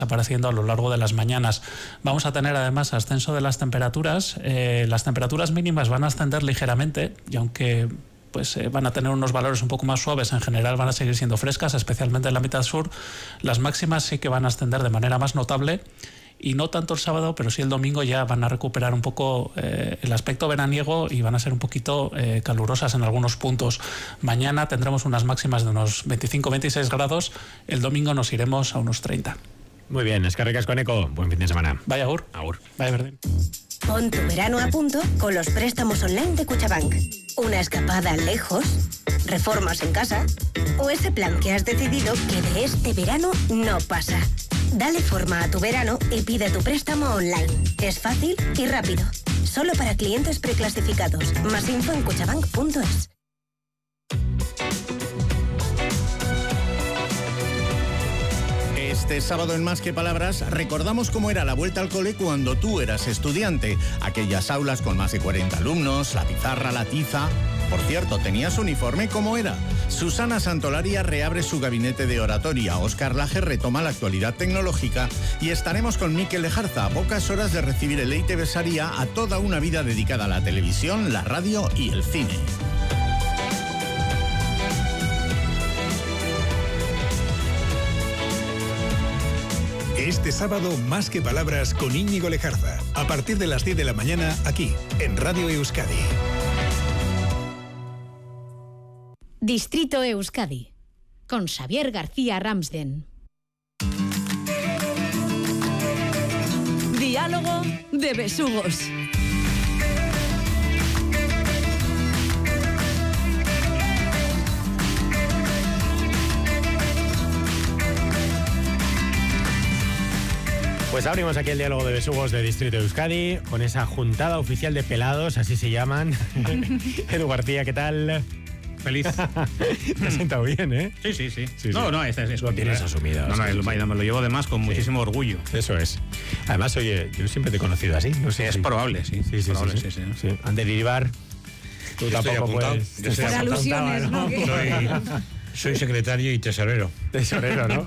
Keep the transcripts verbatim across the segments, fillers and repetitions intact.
apareciendo a lo largo de las mañanas. Vamos a tener además ascenso de las temperaturas. Eh, las temperaturas mínimas van a ascender ligeramente y aunque pues eh, van a tener unos valores un poco más suaves, en general van a seguir siendo frescas, especialmente en la mitad sur. Las máximas sí que van a ascender de manera más notable y no tanto el sábado, pero sí el domingo ya van a recuperar un poco eh, el aspecto veraniego y van a ser un poquito eh, calurosas en algunos puntos. Mañana tendremos unas máximas de unos veinticinco a veintiséis grados, el domingo nos iremos a unos treinta. Muy bien, escarricas con Eco. Buen fin de semana. Vaya agur. Agur. Vaya verde. Pon tu verano a punto con los préstamos online de Cuchabank. Una escapada lejos, reformas en casa o ese plan que has decidido que de este verano no pasa. Dale forma a tu verano y pide tu préstamo online. Es fácil y rápido. Solo para clientes preclasificados. Más info en cuchabank punto es. Este sábado en Más que Palabras recordamos cómo era la vuelta al cole cuando tú eras estudiante. Aquellas aulas con más de cuarenta alumnos, la pizarra, la tiza. Por cierto, ¿tenías uniforme? ¿Cómo era? Susana Santolaria reabre su gabinete de oratoria, Óscar Laje retoma la actualidad tecnológica y estaremos con Mikel Lejarza a pocas horas de recibir el Leite Besaria a toda una vida dedicada a la televisión, la radio y el cine. Este sábado, Más que Palabras con Íñigo Lejarza. A partir de las diez de la mañana, aquí, en Radio Euskadi. Distrito Euskadi, con Xavier García Ramsden. Diálogo de besugos. Pues abrimos aquí el diálogo de besugos de Distrito Euskadi con esa juntada oficial de pelados, así se llaman. Edu García, ¿qué tal? Feliz. Te has sentado bien, ¿eh? Sí, sí, sí. sí no, sí. no, es, es, lo tienes asumido. No, no, sí, el, sí. me lo llevo además con sí. muchísimo orgullo. Eso es. Además, oye, yo siempre te he conocido así. No sé es si... probable, sí. Sí, sí, probable, sí, sí, sí, sí. sí. Antes de derivar, tú yo tampoco puedes. Por alusiones, ¿no? Soy, soy secretario y tesorero. Tesorero, ¿no?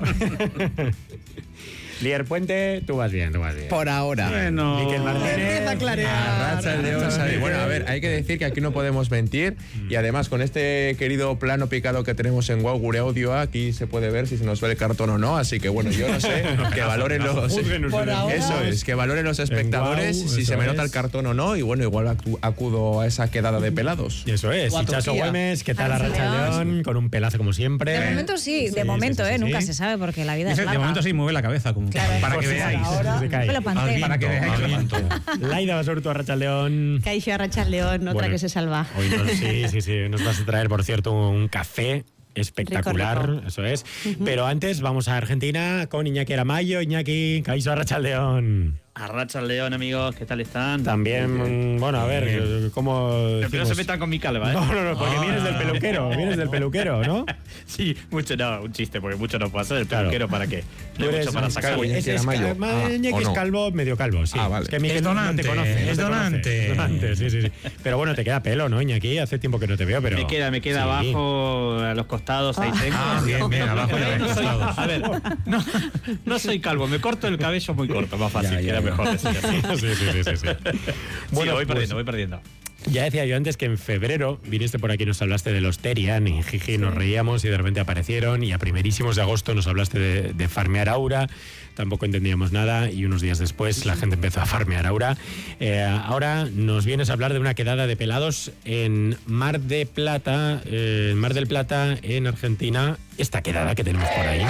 Lier Puente, tú vas bien, tú vas bien. Por ahora. Bueno. Miquel Martínez. Empieza a clarear. Arracha el León, ¿sabes? Bueno, a ver, hay que decir que aquí no podemos mentir y además con este querido plano picado que tenemos en Wow Gure Audio, aquí se puede ver si se nos ve el cartón o no, así que bueno, yo no sé, que valoren los... Eso es, que valoren los espectadores Wow, si se me es. nota el cartón o no y bueno, igual acu- acudo a esa quedada de pelados. Eso es, y Chaso Güemes, ¿qué tal Arracha León? Con un pelazo como siempre. De momento sí, de Sí, momento, sí, sí, ¿eh? sí. Nunca se sabe porque la vida Dice, es larga. de momento sí mueve la cabeza, como Claro. para que Pues veáis. Ahora, se cae. me lo panté. Para que veáis. Al viento. Laida Basurto, Arracha León. Caixo Arracha León, otra Bueno, que se salva. Hoy nos, sí, sí, sí, nos vas a traer, por cierto, un café espectacular, Rico, rico. eso es. Uh-huh. Pero antes vamos a Argentina con Iñaki Aramayo. Iñaki, Caixo Arracha León. Arracha León, amigos, ¿qué tal están? También, bueno, a ver, ¿cómo Pero decimos? no se metan con mi calva, ¿eh? No, no, no, porque No, vienes no, del no. peluquero, vienes del peluquero, ¿no? Sí, mucho, no, un chiste, porque mucho no puedo hacer el Claro. peluquero, ¿para qué? No Tú hay eres mucho para sacar. calvo, Iñaki ese es Aramayo. cal- Ah, Iñaki ¿o es no? calvo, medio calvo, sí. Ah, vale. Es que Miguel Es no te donante, conoce. no es te donante. conoce. Es donante, sí, sí, sí. Pero bueno, te queda pelo, ¿no, Iñaki? Hace tiempo que no te veo, pero... Me queda, me queda Sí. abajo, a los costados, ahí tengo. Ah, bien, bien, abajo de los No soy- costados. A ver, no, no soy calvo, me corto el cabello muy corto, más fácil, Ya, ya, que era ya. mejor decir así. Sí, sí, sí, sí, sí. Bueno, voy pues, perdiendo, voy perdiendo. Ya decía yo antes que en febrero viniste por aquí y nos hablaste de los Terian y jiji, nos reíamos y de repente aparecieron y a primerísimos de agosto nos hablaste de, de farmear aura, tampoco entendíamos nada y unos días después la gente empezó a farmear aura. Eh, ahora nos vienes a hablar de una quedada de pelados en Mar de Plata, eh, en Mar del Plata, en Argentina, esta quedada que tenemos por ahí.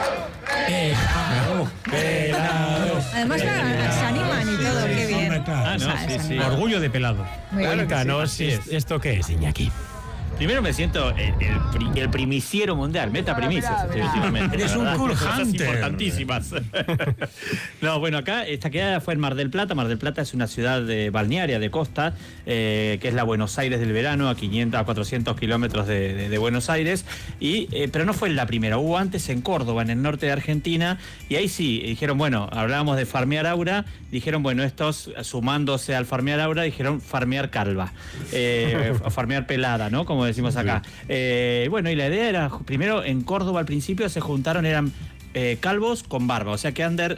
Pelados, pelados. Además, pelados. se animan y todo, qué bien. Ah, no, O sea, sí, se sí. animan. Orgullo de pelado. Muy bien. Cuéntanos, sí, así es. ¿esto qué es, Iñaki? Primero me siento el, el, pri- el primiciero mundial, meta primicias estoy últimamente. Eres la un verdad. cool Cosas hunter. importantísimas. No, bueno, acá esta quedada fue en Mar del Plata. Mar del Plata es una ciudad de balnearia, de costa, eh, que es la Buenos Aires del verano, a quinientos a cuatrocientos kilómetros de, de, de Buenos Aires. Y, eh, pero no fue la primera, hubo antes en Córdoba, en el norte de Argentina, y ahí sí, dijeron, bueno, hablábamos de farmear aura, dijeron, bueno, estos sumándose al farmear aura, dijeron farmear calva, eh, farmear pelada, ¿no? Como decimos acá. Eh, bueno, y la idea era, primero en Córdoba al principio se juntaron, eran eh, calvos con barba. O sea que Ander